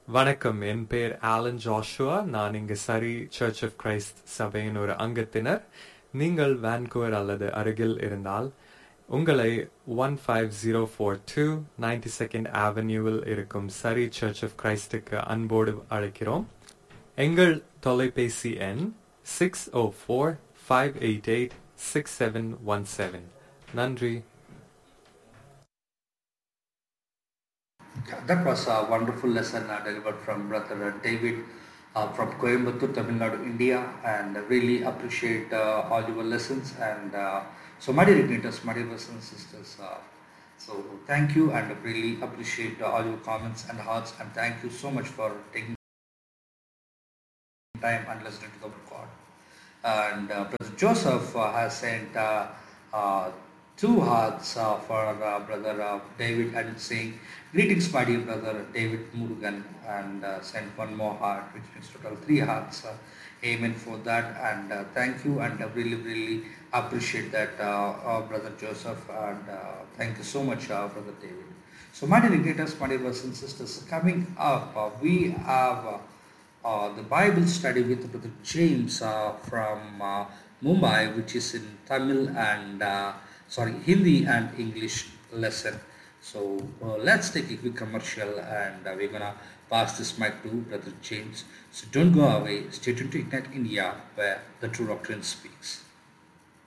வணக்கம், என் பேர் Alan Joshua. நான் இங்கு சரி சர்ச் ஆஃப் கிரைஸ்ட் சபையின் ஒரு அங்கத்தினர். நீங்கள் வான்கூவர் அல்லது அருகில் இருந்தால் உங்களை 15042 92nd அவென்யூவில் இருக்கும் சரி சர்ச் ஆஃப் கிரைஸ்டுக்கு அன்போடு அழைக்கிறோம். எங்கள் தொலைபேசி எண் 604-588-6717. நன்றி. That was a wonderful lesson delivered from Brother David from Coimbatore, Tamil Nadu, India, and I really appreciate all your lessons. And so, my dear igniters, my dear brothers and sisters, so thank you, and I really appreciate all your comments and hearts, and thank you so much for taking time and listening to the word of God. And Brother Joseph has sent two hearts for Brother David, and saying, "Greetings, my dear Brother David Murugan," and sent one more heart, which means total three hearts. Amen for that, and thank you, and I really appreciate that, Brother Joseph, and thank you so much, Brother David. So, my dear igniters, my dear brothers and sisters, coming up, we have the Bible study with Brother James from Mumbai, which is in Tamil and Hindi and English lesson. So let's take a quick commercial, and we're gonna pass this mic to Brother James. So don't go away. Stay tuned to Ignite India, where the true doctrine speaks.